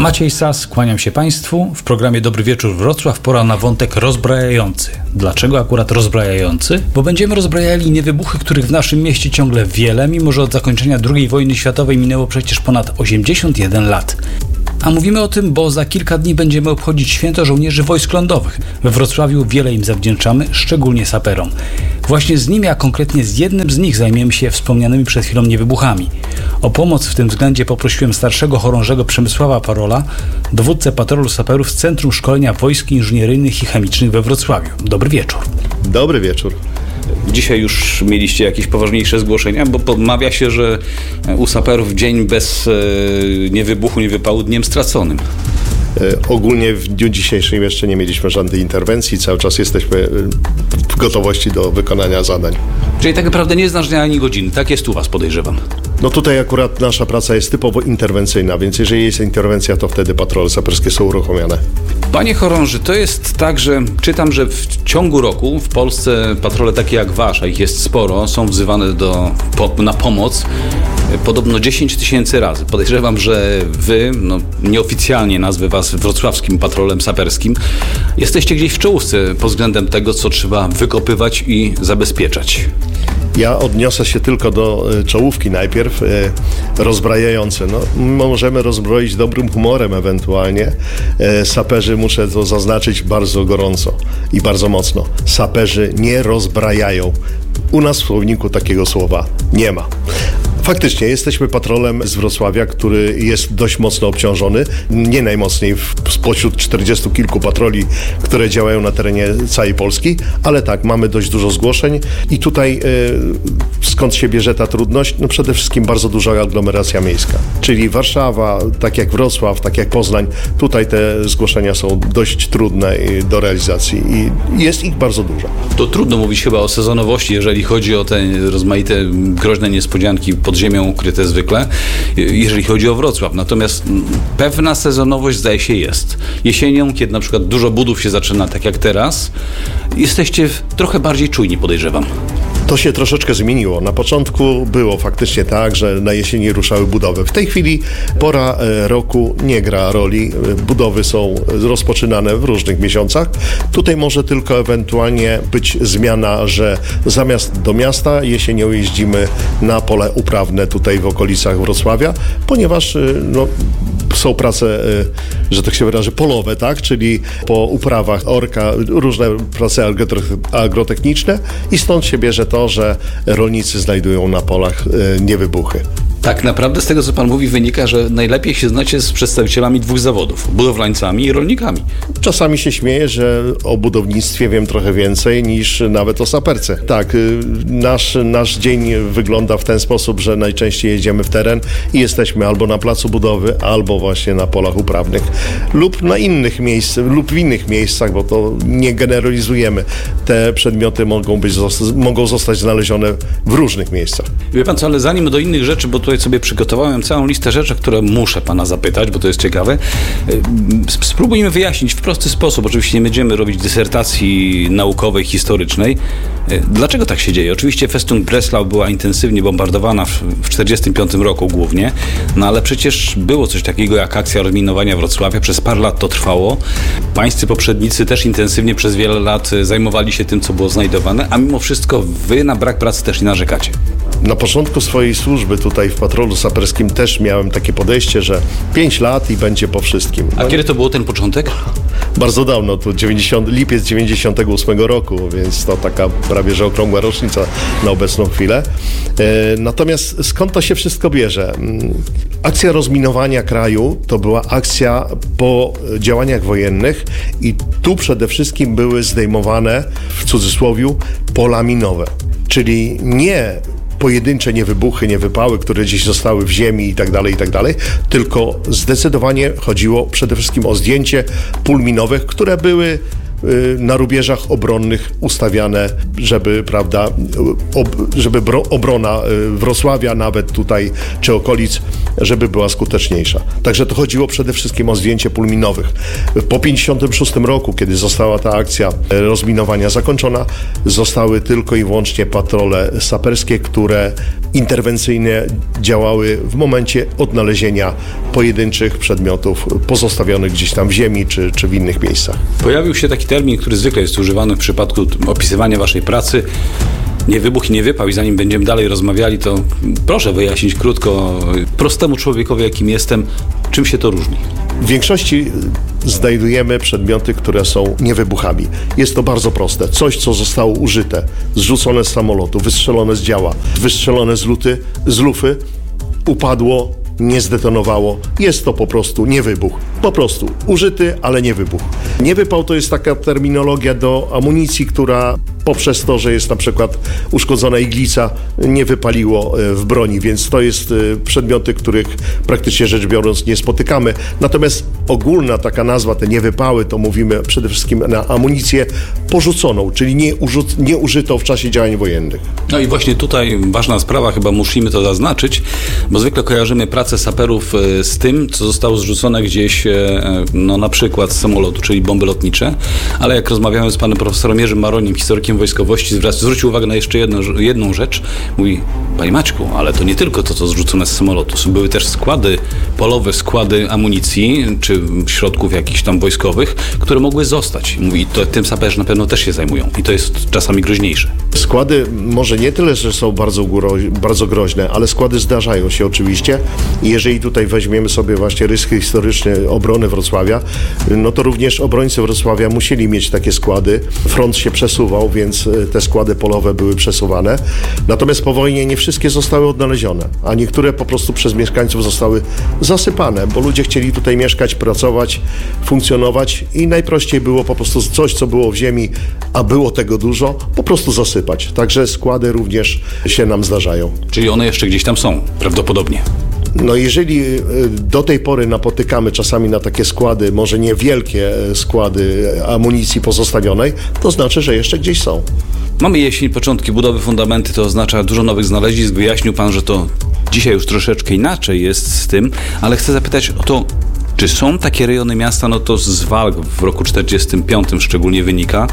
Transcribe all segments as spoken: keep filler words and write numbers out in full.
Maciej Sas, kłaniam się Państwu. W programie Dobry Wieczór Wrocław pora na wątek rozbrajający. Dlaczego akurat rozbrajający? Bo będziemy rozbrajali niewybuchy, których w naszym mieście ciągle wiele, mimo że od zakończenia drugiej wojny światowej minęło przecież ponad osiemdziesiąt jeden lat. A mówimy o tym, bo za kilka dni będziemy obchodzić Święto Żołnierzy Wojsk Lądowych. We Wrocławiu wiele im zawdzięczamy, szczególnie saperom. Właśnie z nimi, a konkretnie z jednym z nich zajmiemy się wspomnianymi przed chwilą niewybuchami. O pomoc w tym względzie poprosiłem starszego chorążego Przemysława Parola, dowódcę patrolu saperów z Centrum Szkolenia Wojsk Inżynieryjnych i Chemicznych we Wrocławiu. Dobry wieczór. Dobry wieczór. Dzisiaj już mieliście jakieś poważniejsze zgłoszenia, bo pomawia się, że u saperów dzień bez e, niewybuchu, niewypału dniem straconym. E, ogólnie w dniu dzisiejszym jeszcze nie mieliśmy żadnej interwencji, cały czas jesteśmy w gotowości do wykonania zadań. Czyli tak naprawdę nie znasz dnia ani godziny, tak jest u was, podejrzewam. No tutaj akurat nasza praca jest typowo interwencyjna, więc jeżeli jest interwencja, to wtedy patrole saperskie są uruchomione. Panie chorąży, to jest tak, że czytam, że w ciągu roku w Polsce patrole takie jak wasza, ich jest sporo, są wzywane do, po, na pomoc podobno dziesięć tysięcy razy. Podejrzewam, że wy, no nieoficjalnie nazwę was wrocławskim patrolem saperskim, jesteście gdzieś w czołówce pod względem tego, co trzeba wykopywać i zabezpieczać. Ja odniosę się tylko do czołówki najpierw, rozbrajające. No, możemy rozbroić dobrym humorem ewentualnie. Saperzy, muszę to zaznaczyć bardzo gorąco i bardzo mocno. Saperzy nie rozbrajają. U nas w słowniku takiego słowa nie ma. Faktycznie jesteśmy patrolem z Wrocławia, który jest dość mocno obciążony. Nie najmocniej w, spośród czterdziestu kilku patroli, które działają na terenie całej Polski, ale tak, mamy dość dużo zgłoszeń i tutaj y, skąd się bierze ta trudność? No przede wszystkim bardzo duża aglomeracja miejska, czyli Warszawa, tak jak Wrocław, tak jak Poznań, tutaj te zgłoszenia są dość trudne do realizacji i jest ich bardzo dużo. To trudno mówić chyba o sezonowości, jeżeli chodzi o te rozmaite groźne niespodzianki pod ziemią ukryte zwykle, jeżeli chodzi o Wrocław. Natomiast pewna sezonowość zdaje się jest. Jesienią, kiedy na przykład dużo budów się zaczyna, tak jak teraz, jesteście trochę bardziej czujni, podejrzewam. To się troszeczkę zmieniło. Na początku było faktycznie tak, że na jesieni ruszały budowy. W tej chwili pora roku nie gra roli. Budowy są rozpoczynane w różnych miesiącach. Tutaj może tylko ewentualnie być zmiana, że zamiast do miasta jesienią jeździmy na pole uprawne tutaj w okolicach Wrocławia, ponieważ no, są prace, że tak się wyrażę, polowe, tak? Czyli po uprawach orka, różne prace agrotechniczne i stąd się bierze to, że rolnicy znajdują na polach niewybuchy. Tak naprawdę z tego, co pan mówi, wynika, że najlepiej się znacie z przedstawicielami dwóch zawodów, budowlańcami i rolnikami. Czasami się śmieję, że o budownictwie wiem trochę więcej niż nawet o saperce. Tak, nasz, nasz dzień wygląda w ten sposób, że najczęściej jedziemy w teren i jesteśmy albo na placu budowy, albo właśnie na polach uprawnych lub na innych miejscach, lub w innych miejscach, bo to nie generalizujemy. Te przedmioty mogą być, mogą zostać znalezione w różnych miejscach. Wie pan co, ale zanim do innych rzeczy, bo tutaj sobie przygotowałem całą listę rzeczy, które muszę pana zapytać, bo to jest ciekawe. Spróbujmy wyjaśnić w prosty sposób. Oczywiście nie będziemy robić dysertacji naukowej, historycznej. Dlaczego tak się dzieje? Oczywiście Festung Breslau była intensywnie bombardowana w tysiąc dziewięćset czterdziestym piątym roku głównie, no ale przecież było coś takiego jak akcja rozminowania Wrocławia. Przez parę lat to trwało. Pańscy poprzednicy też intensywnie przez wiele lat zajmowali się tym, co było znajdowane, a mimo wszystko wy na brak pracy też nie narzekacie. Na początku swojej służby tutaj w patrolu saperskim też miałem takie podejście, że pięć lat i będzie po wszystkim. A no, kiedy to było ten początek? Bardzo dawno, to dziewięćdziesiąty lipiec dziewięćdziesiątego ósmego roku, więc to taka prawie że okrągła rocznica na obecną chwilę. E, natomiast skąd to się wszystko bierze? Akcja rozminowania kraju to była akcja po działaniach wojennych i tu przede wszystkim były zdejmowane, w cudzysłowiu, pola minowe. Czyli nie pojedyncze niewybuchy, niewypały, które gdzieś zostały w ziemi i tak dalej, i tak dalej, tylko zdecydowanie chodziło przede wszystkim o zdjęcie pól minowych, które były na rubieżach obronnych ustawiane, żeby, prawda, ob, żeby bro, obrona Wrocławia nawet tutaj, czy okolic, żeby była skuteczniejsza. Także to chodziło przede wszystkim o zdjęcie pól minowych. Po pięćdziesiątym szóstym roku, kiedy została ta akcja rozminowania zakończona, zostały tylko i wyłącznie patrole saperskie, które interwencyjne działały w momencie odnalezienia pojedynczych przedmiotów pozostawionych gdzieś tam w ziemi czy, czy w innych miejscach. Pojawił się taki termin, który zwykle jest używany w przypadku opisywania waszej pracy. Nie wybuch i nie wypał, i zanim będziemy dalej rozmawiali, to proszę wyjaśnić krótko prostemu człowiekowi, jakim jestem, czym się to różni. W większości znajdujemy przedmioty, które są niewybuchami. Jest to bardzo proste. Coś, co zostało użyte, zrzucone z samolotu, wystrzelone z działa, wystrzelone z luty, z lufy, upadło, nie zdetonowało. Jest to po prostu niewybuch. Po prostu użyty, ale nie wybuch. Niewypał to jest taka terminologia do amunicji, która poprzez to, że jest na przykład uszkodzona iglica, nie wypaliło w broni, więc to jest przedmioty, których praktycznie rzecz biorąc nie spotykamy. Natomiast ogólna taka nazwa, te niewypały, to mówimy przede wszystkim na amunicję porzuconą, czyli nie, użu- nie użyto w czasie działań wojennych. No i właśnie tutaj ważna sprawa, chyba musimy to zaznaczyć, bo zwykle kojarzymy pracę saperów z tym, co zostało zrzucone gdzieś, no na przykład z samolotu, czyli bomby lotnicze, ale jak rozmawiałem z panem profesorem Jerzym Maroniem, historykiem wojskowości, zwrócił uwagę na jeszcze jedną, jedną rzecz. Mówi, panie Maćku, ale to nie tylko to, co zrzucone z samolotu. Były też składy polowe, składy amunicji, czy środków jakichś tam wojskowych, które mogły zostać. Mówi, i to tym saperzy na pewno też się zajmują. I to jest czasami groźniejsze. Składy może nie tyle, że są bardzo, gro- bardzo groźne, ale składy zdarzają się oczywiście. I jeżeli tutaj weźmiemy sobie właśnie rys historyczny obrony Wrocławia, no to również obrońcy Wrocławia musieli mieć takie składy. Front się przesuwał, więc te składy polowe były przesuwane. Natomiast po wojnie nie wszystkie zostały odnalezione, a niektóre po prostu przez mieszkańców zostały zasypane, bo ludzie chcieli tutaj mieszkać, pracować, funkcjonować i najprościej było po prostu coś, co było w ziemi, a było tego dużo, po prostu zasypać. Także składy również się nam zdarzają. Czyli one jeszcze gdzieś tam są, prawdopodobnie. No jeżeli do tej pory napotykamy czasami na takie składy, może niewielkie składy amunicji pozostawionej, to znaczy, że jeszcze gdzieś są. Mamy jesień, początki budowy, fundamenty, to oznacza dużo nowych znalezisk. Wyjaśnił pan, że to dzisiaj już troszeczkę inaczej jest z tym, ale chcę zapytać o to, czy są takie rejony miasta, no to z walk w roku czterdziestym piątym szczególnie wynika,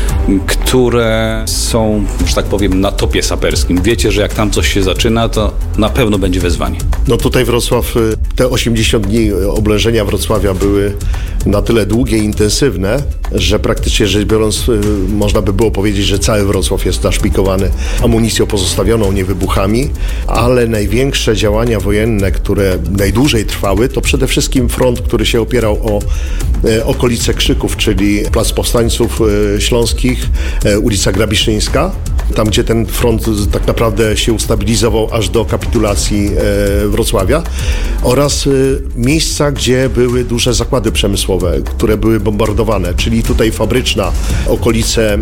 które są, że tak powiem, na topie saperskim. Wiecie, że jak tam coś się zaczyna, to na pewno będzie wyzwanie. No tutaj Wrocław, te osiemdziesiąt dni oblężenia Wrocławia były na tyle długie i intensywne, że praktycznie rzecz biorąc można by było powiedzieć, że cały Wrocław jest naszpikowany amunicją pozostawioną, niewybuchami, ale największe działania wojenne, które najdłużej trwały, to przede wszystkim front, który się opierał o e, okolice Krzyków, czyli Plac Powstańców e, Śląskich, e, ulica Grabiszyńska, tam gdzie ten front tak naprawdę się ustabilizował aż do kapitulacji e, Wrocławia, oraz e, miejsca, gdzie były duże zakłady przemysłowe, które były bombardowane, czyli tutaj Fabryczna, okolice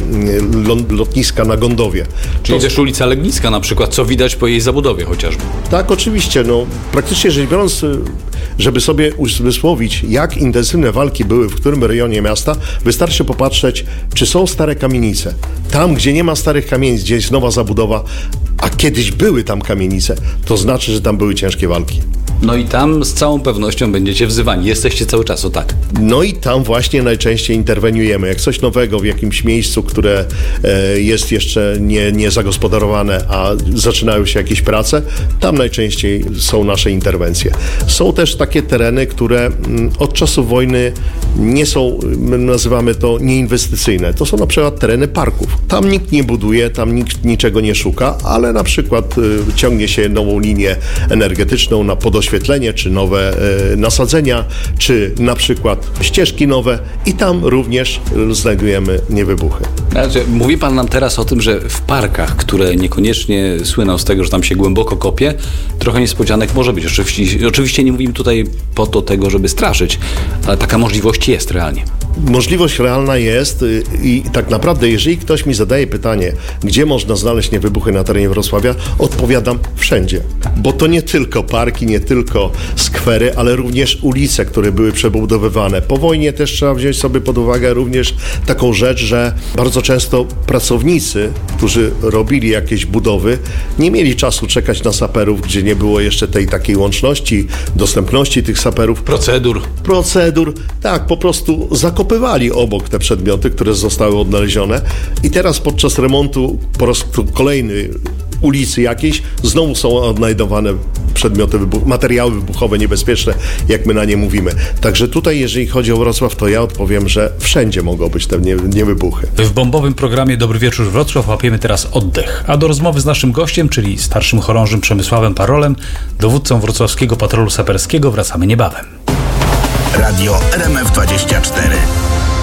l- lotniska na Gondowie. Czyli to... też ulica Legnicka na przykład, co widać po jej zabudowie chociażby. Tak, oczywiście. No, praktycznie rzecz biorąc, żeby sobie uzmysłowić, jak intensywne walki były w którym rejonie miasta, wystarczy popatrzeć, czy są stare kamienice. Tam, gdzie nie ma starych kamienic, gdzie jest nowa zabudowa, a kiedyś były tam kamienice, to znaczy, że tam były ciężkie walki. No i tam z całą pewnością będziecie wzywani. Jesteście cały czas, o tak. No i tam właśnie najczęściej interweniujemy. Jak coś nowego w jakimś miejscu, które e, jest jeszcze nie, nie zagospodarowane, a zaczynają się jakieś prace, tam najczęściej są nasze interwencje. Są też takie tereny, które m, od czasu wojny nie są, my nazywamy to nieinwestycyjne. To są na przykład tereny parków. Tam nikt nie buduje, tam nikt niczego nie szuka, ale na przykład e, ciągnie się nową linię energetyczną na podoświetlenie, czy nowe e, nasadzenia, czy na przykład ścieżki nowe i tam również znajdujemy niewybuchy. Znaczy, mówi pan nam teraz o tym, że w parkach, które niekoniecznie słyną z tego, że tam się głęboko kopie, trochę niespodzianek może być. Oczywiście, oczywiście nie mówimy tutaj po to tego, żeby straszyć, ale taka możliwość jest realnie. Możliwość realna jest i tak naprawdę, jeżeli ktoś mi zadaje pytanie, gdzie można znaleźć niewybuchy na terenie Wrocławia, odpowiadam wszędzie. Bo to nie tylko parki, nie tylko skwery, ale również ulice, które były przebudowywane. Po wojnie też trzeba wziąć sobie pod uwagę również taką rzecz, że bardzo często pracownicy, którzy robili jakieś budowy, nie mieli czasu czekać na saperów, gdzie nie było jeszcze tej takiej łączności, dostępności tych saperów. Procedur. Procedur. Tak, po prostu zakopywali obok te przedmioty, które zostały odnalezione i teraz podczas remontu po raz kolejny ulicy jakiejś, znowu są odnajdowane przedmioty, wybuch- materiały wybuchowe niebezpieczne, jak my na nie mówimy. Także tutaj, jeżeli chodzi o Wrocław, to ja odpowiem, że wszędzie mogą być te nie, niewybuchy. W bombowym programie Dobry Wieczór Wrocław łapiemy teraz oddech. A do rozmowy z naszym gościem, czyli starszym chorążym Przemysławem Parolem, dowódcą wrocławskiego patrolu saperskiego, wracamy niebawem. Radio R M F dwadzieścia cztery.